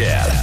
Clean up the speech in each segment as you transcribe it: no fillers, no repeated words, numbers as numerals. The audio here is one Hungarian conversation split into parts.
reggel.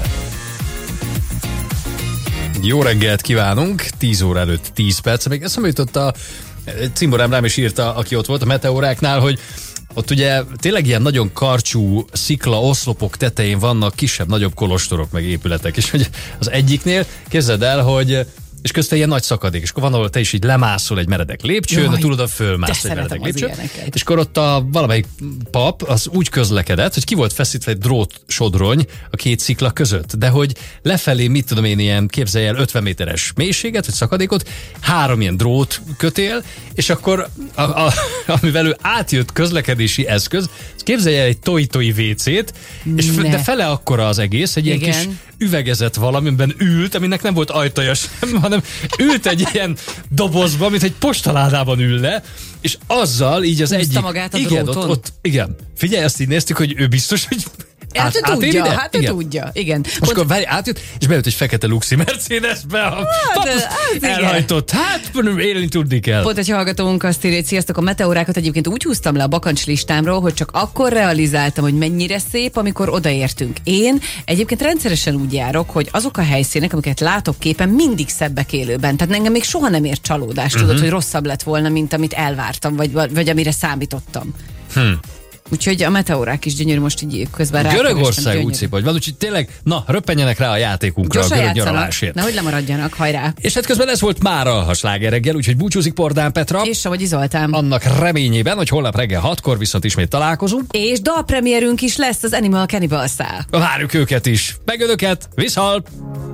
Jó reggelt kívánunk, 10 óra előtt 10 perc. Még eszembe jutott a cimborám rám is írta, aki ott volt a meteoráknál, hogy ott ugye tényleg ilyen nagyon karcsú szikla oszlopok tetején vannak kisebb-nagyobb kolostorok meg épületek, és hogy az egyiknél képzeld el, hogy és közte ilyen nagy szakadék, és akkor van, ahol te is így lemászol egy meredek lépcsőn, de tudod, a fölmász egy meredek lépcsőn. És akkor ott a valamelyik pap az úgy közlekedett, hogy ki volt feszítve egy drótsodrony a két szikla között, de hogy lefelé, mit tudom én, ilyen képzelj el 50 méteres mélységet, vagy szakadékot, 3 ilyen drót kötél, és akkor amivel ő átjött közlekedési eszköz, képzelj el egy toy WC-t, és de fele akkora az egész, egy ilyen kis üvegezett valamiben ült, aminek nem volt ajtaja sem, hanem ült egy ilyen dobozba, mint egy postaládában ülne, és azzal így az egyik... magát a igen, dróton. ott, igen. Figyelj, ezt így néztük, hogy ő biztos, hogy tudja, igen. Most akkor várj, átjött, és bejött egy fekete luxi Mercedesbe, elhajtott, élni tudni kell. Pont egy hallgatónk azt írja, hogy sziasztok, a meteorákat egyébként úgy húztam le a bakancs listámról, hogy csak akkor realizáltam, hogy mennyire szép, amikor odaértünk. Én egyébként rendszeresen úgy járok, hogy azok a helyszínek, amiket látok képen, mindig szebbek élőben. Tehát engem még soha nem ért csalódás, tudod, hogy rosszabb lett volna, mint amit elvártam, vagy amire számítottam. Úgyhogy a meteorák is gyönyörű, most így közben rá. Görögország úgy szép, hogy van, úgyhogy tényleg, na, röppenjenek rá a játékunkra, gyorsan a görög nyaralásért. Nehogy lemaradjanak, hajrá. És hát közben ez volt mára a Sláger reggel, úgyhogy búcsúzik Pordán Petra. És Savagyi Zoltán. Annak reményében, hogy holnap reggel 6-kor viszont ismét találkozunk. És dalpremierünk is lesz az Animal Cannibal-szál. Várjuk őket is. Meg önöket, viszont!